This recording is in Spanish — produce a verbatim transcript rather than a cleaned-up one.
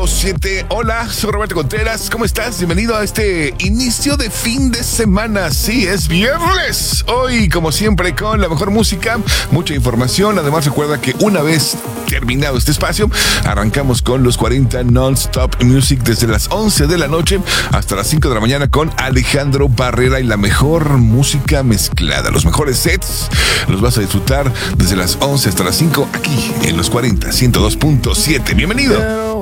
siete. Hola, soy Roberto Contreras. ¿Cómo estás? Bienvenido a este inicio de fin de semana. Sí, es viernes. Hoy, como siempre, con la mejor música, mucha información. Además, recuerda que una vez terminado este espacio, arrancamos con los cuarenta Non-Stop Music desde las once de la noche hasta las cinco de la mañana con Alejandro Barrera y la mejor música mezclada. Los mejores sets los vas a disfrutar desde las once hasta las cinco aquí en los cuarenta, ciento dos punto siete. Bienvenido.